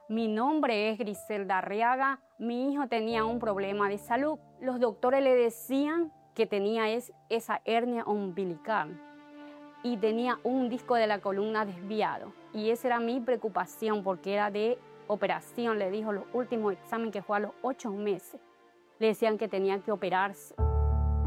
Mi nombre es Griselda Arriaga. Mi hijo tenía un problema de salud. Los doctores le decían que tenía esa hernia umbilical y tenía un disco de la columna desviado. Y esa era mi preocupación porque era de operación. Le dijo los últimos exámenes que fue a los 8 meses. Le decían que tenía que operarse.